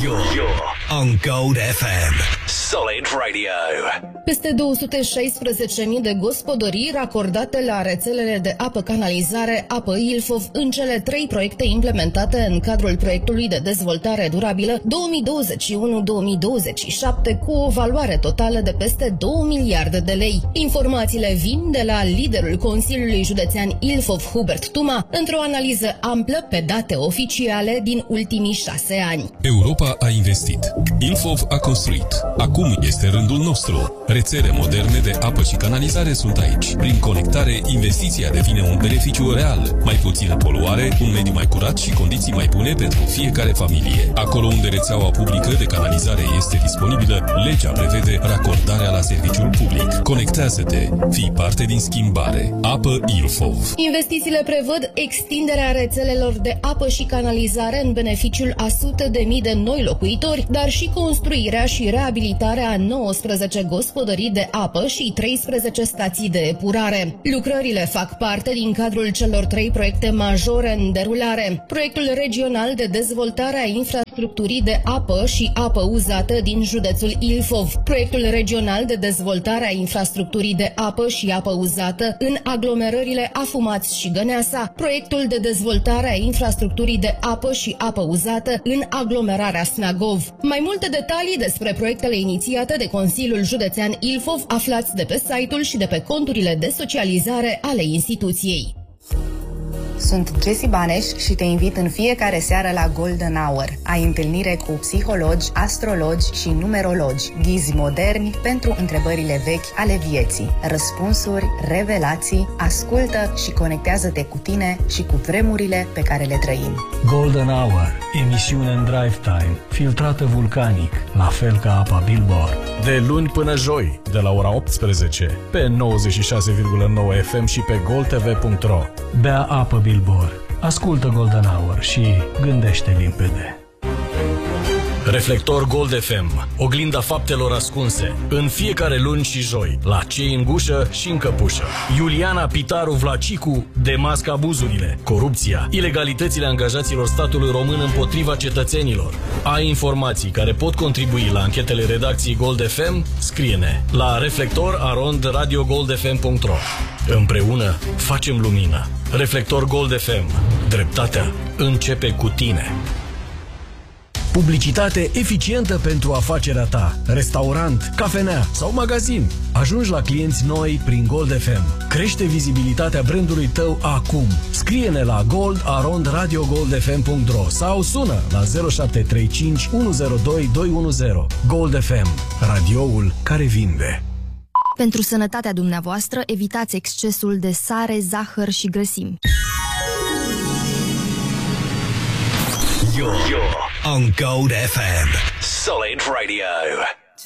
You're on Gold FM. Solid Radio. Peste 216.000 de gospodării racordate la rețelele de apă-canalizare Apă Ilfov în cele 3 proiecte implementate în cadrul proiectului de dezvoltare durabilă 2021-2027 cu o valoare totală de peste 2 miliarde de lei. Informațiile vin de la liderul Consiliului Județean Ilfov, Hubert Tuma, într-o analiză amplă pe date oficiale din ultimii 6 ani. Europa a investit. Ilfov a construit. Acum este rândul nostru. Rețele moderne de apă și canalizare sunt aici. Prin conectare, investiția devine un beneficiu real. Mai puțină poluare, un mediu mai curat și condiții mai bune pentru fiecare familie. Acolo unde rețeaua publică de canalizare este disponibilă, legea prevede racordarea la serviciul public. Conectează-te. Fii parte din schimbare. Apă Ilfov. Investițiile prevăd extinderea rețelelor de apă și canalizare în beneficiul a sute de mii de noi locuitori, dar și construirea și reabilitarea a 19 gospodării de apă și 13 stații de epurare. Lucrările fac parte din cadrul celor 3 proiecte majore în derulare. Proiectul regional de dezvoltare a infrastructurii de apă și apă uzată din județul Ilfov, proiectul regional de dezvoltare a infrastructurii de apă și apă uzată în aglomerările Afumați și Găneasa, proiectul de dezvoltare a infrastructurii de apă și apă uzată în aglomerarea Snagov. Mai multe detalii despre proiectele inițiate de Consiliul Județean Ilfov aflați de pe site-ul și de pe conturile de socializare ale instituției. Sunt Jessie Baneș și te invit în fiecare seară la Golden Hour. Ai întâlnire cu psihologi, astrologi și numerologi, ghizi moderni pentru întrebările vechi ale vieții, răspunsuri, revelații, ascultă și conectează-te cu tine și cu vremurile pe care le trăim. Golden Hour, emisiune în drive time, filtrată vulcanic, la fel ca apa Billboard. De luni până joi, de la ora 18, pe 96,9 FM și pe goldtv.ro. Bea apă Billboard, ascultă Golden Hour și gândește limpede. Reflector Gold FM, oglinda faptelor ascunse, în fiecare luni și joi, la Cei în gușă și în căpușă. Iuliana Pitaru Vlacicu demască abuzurile, corupția, ilegalitățile angajaților statului român împotriva cetățenilor. Ai informații care pot contribui la anchetele redacției Gold FM? Scrie-ne la reflector@radiogoldfm.ro. Împreună facem lumină. Reflector Gold FM. Dreptatea începe cu tine. Publicitate eficientă pentru afacerea ta. Restaurant, cafenea sau magazin. Ajungi la clienți noi prin Gold FM. Crește vizibilitatea brandului tău acum. Scrie-ne la gold@radiogoldfm.ro sau sună la 0735 102 210. Gold FM. Radioul care vinde. Pentru sănătatea dumneavoastră, evitați excesul de sare, zahăr și grăsimi. You're on Gold FM. Solid Radio.